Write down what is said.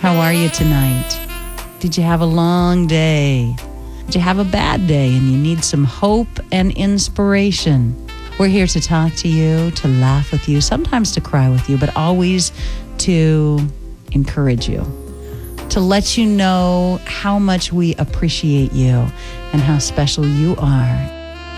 How are you tonight? Did you have a long day? Did you have a bad day and you need some hope and inspiration? We're here to talk to you, to laugh with you, sometimes to cry with you, but always to encourage you, to let you know how much we appreciate you and how special you are